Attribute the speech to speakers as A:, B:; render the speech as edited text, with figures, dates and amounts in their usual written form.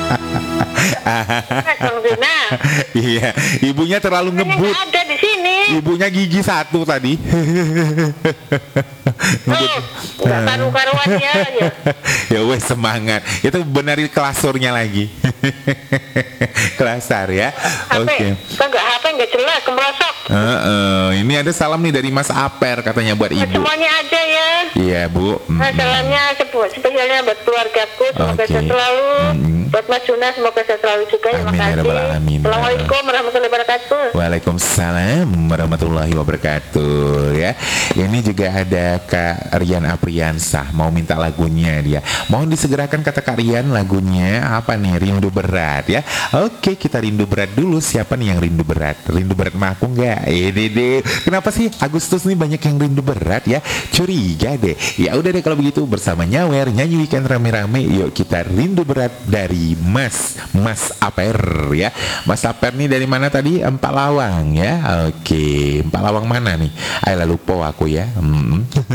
A: Iya, ibunya terlalu ngebut.
B: Ada di sini.
A: Ibunya gigi satu tadi.
B: Nggak karu-karuan ya.
A: Ya wes, semangat. Itu benerin klasurnya lagi. Klasar ya. Oke.
B: HP nggak jelas, kemerosok.
A: Ini ada salam nih dari Mas Aper katanya buat ibu.
B: Semuanya aja ya.
A: Iya Bu.
B: Salamnya spesialnya buat keluargaku, semoga sehat selalu. Buat Mas Juna semoga sehat selalu juga. Terima kasih. Assalamualaikum warahmatullahi wabarakatuh.
A: Waalaikumsalam warahmatullahi wabarakatuh ya. Ini juga ada Kak Rian Apriansah mau minta lagunya dia. Mohon disegerakan kata Kak Rian, lagunya apa nih? Rindu Berat ya. Oke, kita rindu berat dulu. Siapa nih yang rindu berat? Rindu berat sama aku nggak? Ini deh. Kenapa sih Agustus nih banyak yang rindu berat ya? Curiga deh. Ya udah deh kalau begitu, bersama Nyawer nyanyi weekend rame-rame. Yuk kita rindu berat dari Mas Aper ya. Mas Aper nih dari mana tadi? Empalawang ya. Oke, Empalawang mana nih? Ayolah lupa aku ya.